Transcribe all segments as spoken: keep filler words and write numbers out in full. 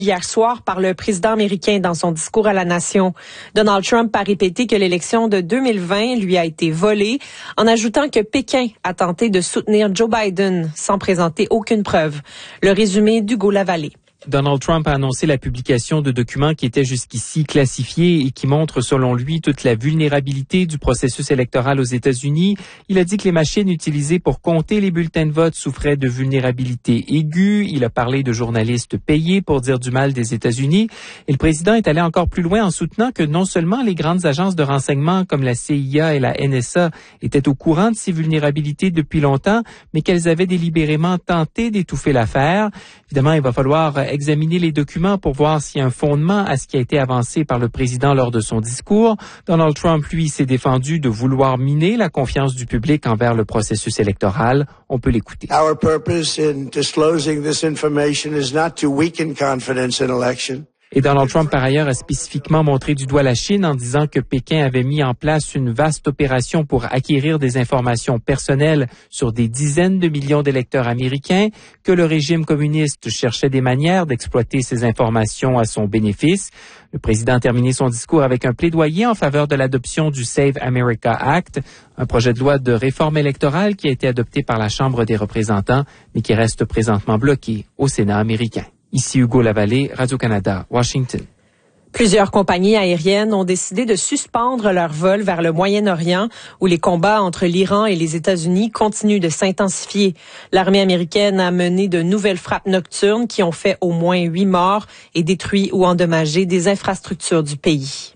Hier soir par le président américain dans son discours à la nation. Donald Trump a répété que l'élection de deux mille vingt lui a été volée, en ajoutant que Pékin a tenté de soutenir Joe Biden sans présenter aucune preuve. Le résumé d'Hugo Lavallée. Donald Trump a annoncé la publication de documents qui étaient jusqu'ici classifiés et qui montrent, selon lui, toute la vulnérabilité du processus électoral aux États-Unis. Il a dit que les machines utilisées pour compter les bulletins de vote souffraient de vulnérabilité aiguë. Il a parlé de journalistes payés pour dire du mal des États-Unis. Et le président est allé encore plus loin en soutenant que non seulement les grandes agences de renseignement comme la C I A et la N S A étaient au courant de ces vulnérabilités depuis longtemps, mais qu'elles avaient délibérément tenté d'étouffer l'affaire. Évidemment, il va falloir examiner les documents pour voir s'il y a un fondement à ce qui a été avancé par le président lors de son discours. Donald Trump, lui, s'est défendu de vouloir miner la confiance du public envers le processus électoral. On peut l'écouter. Our purpose in disclosing this information is not to weaken confidence in election. Et Donald Trump, par ailleurs, a spécifiquement montré du doigt la Chine en disant que Pékin avait mis en place une vaste opération pour acquérir des informations personnelles sur des dizaines de millions d'électeurs américains, que le régime communiste cherchait des manières d'exploiter ces informations à son bénéfice. Le président a terminé son discours avec un plaidoyer en faveur de l'adoption du Save America Act, un projet de loi de réforme électorale qui a été adopté par la Chambre des représentants, mais qui reste présentement bloqué au Sénat américain. Ici Hugo Lavallée, Radio-Canada, Washington. Plusieurs compagnies aériennes ont décidé de suspendre leurs vols vers le Moyen-Orient, où les combats entre l'Iran et les États-Unis continuent de s'intensifier. L'armée américaine a mené de nouvelles frappes nocturnes qui ont fait au moins huit morts et détruit ou endommagé des infrastructures du pays.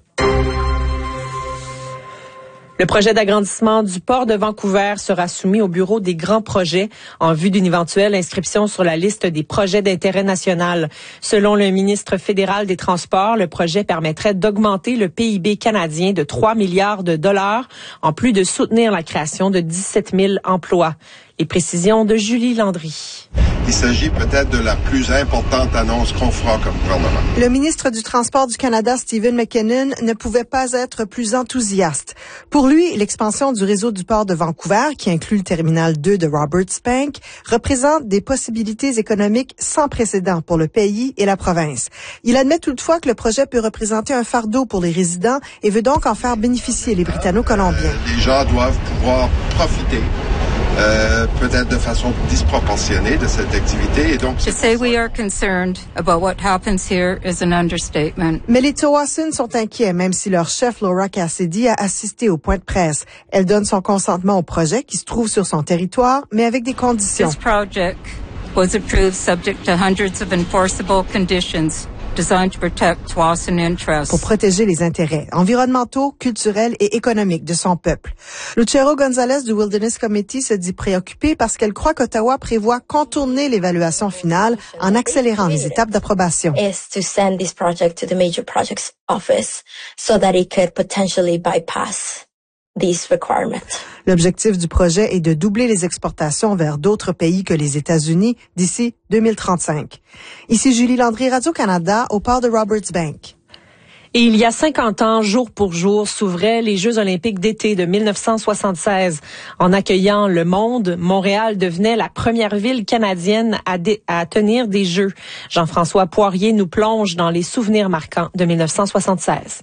Le projet d'agrandissement du port de Vancouver sera soumis au bureau des grands projets en vue d'une éventuelle inscription sur la liste des projets d'intérêt national. Selon le ministre fédéral des Transports, le projet permettrait d'augmenter le P I B canadien de trois milliards de dollars, en plus de soutenir la création de dix-sept mille emplois. Les précisions de Julie Landry. Il s'agit peut-être de la plus importante annonce qu'on fera comme gouvernement. Le ministre du Transport du Canada, Stephen McKinnon, ne pouvait pas être plus enthousiaste. Pour lui, l'expansion du réseau du port de Vancouver, qui inclut le terminal deux de Roberts Bank, représente des possibilités économiques sans précédent pour le pays et la province. Il admet toutefois que le projet peut représenter un fardeau pour les résidents et veut donc en faire bénéficier les Britanno-Colombiens. Euh, les gens doivent pouvoir profiter. Euh, peut-être de façon disproportionnée de cette activité. Et donc, to say we are concerned about what happens here is an understatement. Mais les Tsawwassen sont inquiets, même si leur chef Laura Cassidy a assisté au point de presse. Elle donne son consentement au projet qui se trouve sur son territoire, mais avec des conditions. This project was approved subject to hundreds of enforceable conditions designed to protect Tsawwassen interests. Pour protéger les intérêts environnementaux, culturels et économiques de son peuple. Lucero Gonzalez du Wilderness Committee se dit préoccupée parce qu'elle croit qu'Ottawa prévoit contourner l'évaluation finale en accélérant les étapes d'approbation. Is to send this project to the Major Projects Office so that it could potentially bypass these requirements. L'objectif du projet est de doubler les exportations vers d'autres pays que les États-Unis d'ici deux mille trente-cinq. Ici Julie Landry, Radio-Canada, au port de Roberts Bank. Et il y a cinquante ans, jour pour jour, s'ouvraient les Jeux olympiques d'été de mille neuf cent soixante-seize. En accueillant le monde, Montréal devenait la première ville canadienne à, dé- à tenir des Jeux. Jean-François Poirier nous plonge dans les souvenirs marquants de mille neuf cent soixante-seize.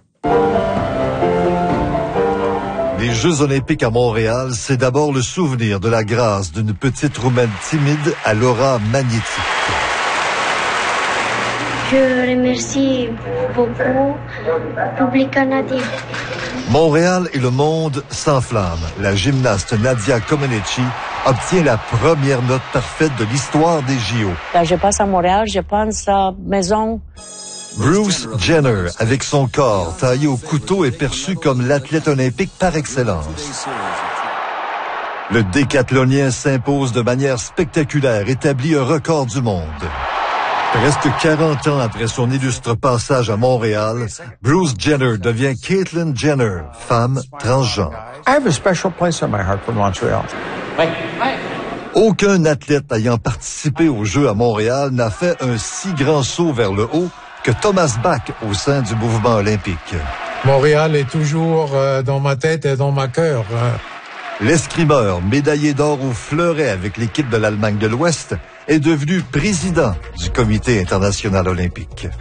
Les Jeux olympiques à Montréal, c'est d'abord le souvenir de la grâce d'une petite Roumaine timide à l'aura magnétique. Je remercie beaucoup le public canadien. Montréal et le monde s'enflamment. La gymnaste Nadia Comaneci obtient la première note parfaite de l'histoire des J O. Quand je passe à Montréal, je pense à la maison. Bruce Jenner, avec son corps taillé au couteau, est perçu comme l'athlète olympique par excellence. Le décathlonien s'impose de manière spectaculaire, établit un record du monde. Presque quarante ans après son illustre passage à Montréal, Bruce Jenner devient Caitlyn Jenner, femme transgenre. I have a special place in my heart for Montreal. Aucun athlète ayant participé aux Jeux à Montréal n'a fait un si grand saut vers le haut que Thomas Bach au sein du mouvement olympique. Montréal est toujours euh, dans ma tête et dans ma cœur. Hein. L'escrimeur, médaillé d'or au fleuret avec l'équipe de l'Allemagne de l'Ouest, est devenu président du Comité international olympique.